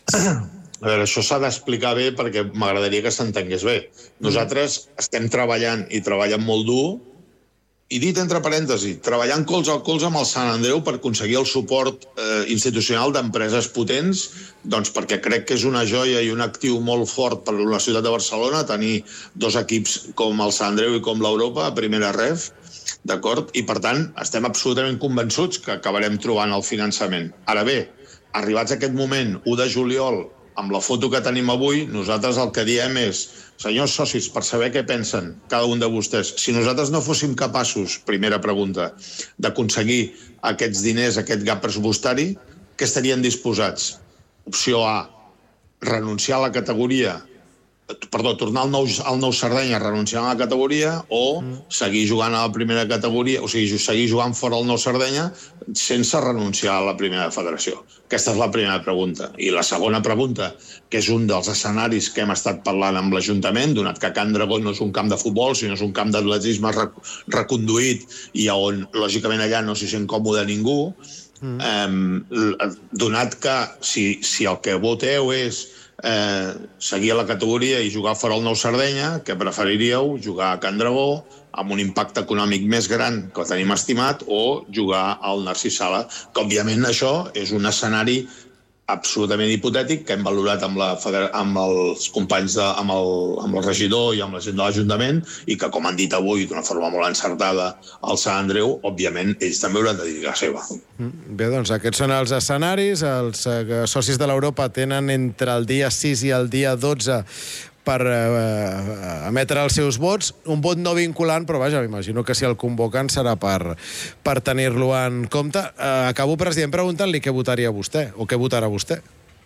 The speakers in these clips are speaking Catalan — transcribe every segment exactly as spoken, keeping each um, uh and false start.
A veure, això s'ha d'explicar bé perquè m'agradaria que s'entengués bé. Nosaltres estem treballant i treballant molt dur, i dit entre parèntesis, treballant colze a colze amb el Sant Andreu per aconseguir el suport eh, institucional d'empreses potents, doncs perquè crec que és una joia i un actiu molt fort per la ciutat de Barcelona tenir dos equips com el Sant Andreu i com l'Europa a primera ref, d'acord? I per tant estem absolutament convençuts que acabarem trobant el finançament. Ara bé, arribats a aquest moment, u de juliol, amb la foto que tenim avui, nosaltres el que diem és, senyors socis, per saber què pensen cada un de vostès, si nosaltres no fóssim capaços, primera pregunta, d'aconseguir aquests diners, aquest gap pressupostari, què estarien disposats? Opció A, renunciar a la categoria, perdó, tornar al nou, al nou Sardenya, renunciar a la categoria, o seguir jugant a la primera categoria, o sigui, seguir jugant fora al nou Sardenya sense renunciar a la primera federació. Aquesta és la primera pregunta. I la segona pregunta, que és un dels escenaris que hem estat parlant amb l'Ajuntament, donat que Can Dragó no és un camp de futbol, sinó és un camp d'atletisme reconduït i on, lògicament, allà no s'hi sent còmode ningú, mm. eh, donat que si, si el que voteu és Eh, seguir a la categoria i jugar fora al nou Sardenya, que preferiríeu jugar a Can Dragó amb un impacte econòmic més gran que el tenim estimat, o jugar al Narcís Sala, que òbviament això és un escenari absolutament hipotètic que hem valorat amb, la, amb els companys, de, amb, el, amb el regidor i amb la gent de l'Ajuntament, i que, com han dit avui d'una forma molt encertada al Sant Andreu, òbviament ells també hauran de dir la seva. Bé, doncs aquests són els escenaris. Els eh, socis de l'Europa tenen entre el dia sis i el dia dotze per eh, emetre els seus vots. Un vot no vinculant, però vaja, m'imagino que si el convoquen serà per, per tenir-lo en compte. Eh, acabo, president, preguntant-li què votaria vostè, o què votarà vostè.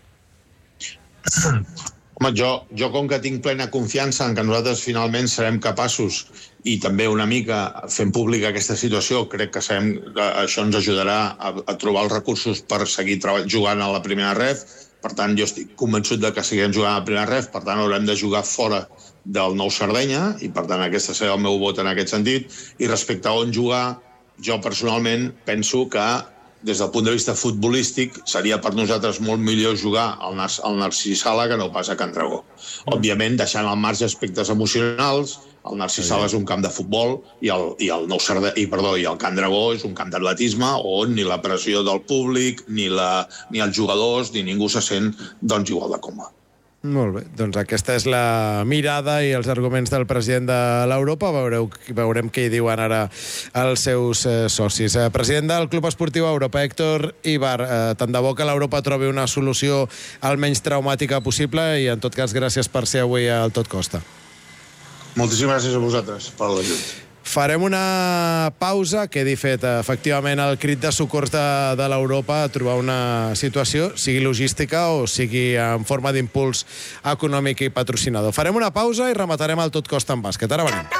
Home, jo, jo com que tinc plena confiança en que nosaltres finalment serem capaços, i també una mica fent pública aquesta situació, crec que, sabem que això ens ajudarà a, a trobar els recursos per seguir jugant a la primera ref. Per tant, jo estic convençut de que seguirem jugant a la primera ref, per tant haurem de jugar fora del nou Sardenya, i per tant aquest serà el meu vot en aquest sentit. I respecte a on jugar, jo personalment penso que des del punt de vista futbolístic seria per nosaltres molt millor jugar al, Nar al Narcís Sala que no pas a Can Dragó. Òbviament, deixant al marge aspectes emocionals, el Narcís Sala és un camp de futbol i el, i el, nou Sarde i, perdó, i el Can Dragó és un camp d'atletisme on ni la pressió del públic, ni, la, ni els jugadors, ni ningú se sent doncs, igual de còmode. Molt bé, doncs aquesta és la mirada i els arguments del president de l'Europa. Veureu, veurem què hi diuen ara els seus eh, socis. Eh, president del Club Esportiu Europa, Héctor Ibar, eh, tant de bo que l'Europa trobi una solució el menys traumàtica possible i, en tot cas, gràcies per ser avui al Tot Costa. Moltíssimes gràcies a vosaltres per l'ajut. Farem una pausa, quedi fet efectivament el crit de socors de, de l'Europa a trobar una situació, sigui logística o sigui en forma d'impuls econòmic i patrocinador. Farem una pausa i rematarem el Tot Costa en bàsquet. Ara venim.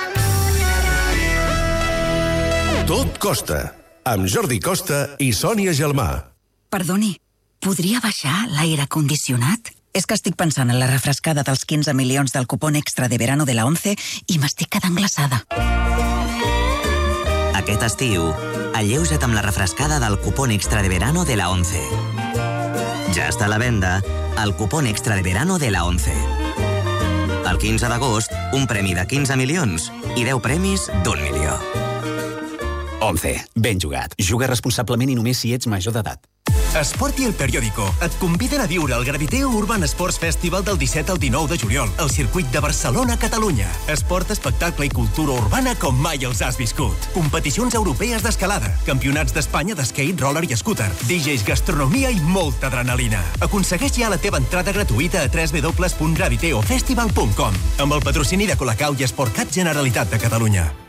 Tot Costa, amb Jordi Costa i Sònia Gelmà. Perdoni, podria baixar l'aire condicionat? És que estic pensant en la refrescada dels quinze milions del cupón extra de verano de la ONCE i m'estic quedant glaçada. Aquest estiu, alleuja't amb la refrescada del cupón extra de verano de la ONCE. Ja està a la venda el cupón extra de verano de la ONCE. El quinze d'agost, un premi de quinze milions i deu premis d'un milió. ONCE. Ben jugat. Juga responsablement i només si ets major d'edat. Esport i El Periódico et conviden a viure el Graviteo Urban Sports Festival del disset al dinou de juliol al circuit de Barcelona, Catalunya. Esport, espectacle i cultura urbana com mai els has viscut. Competicions europees d'escalada, campionats d'Espanya d'skate, roller i scooter, D Js, gastronomia i molta adrenalina. Aconsegueix ja la teva entrada gratuïta a w w w punt graviteo festival punt com amb el patrocini de Colacau i Esportcat Generalitat de Catalunya.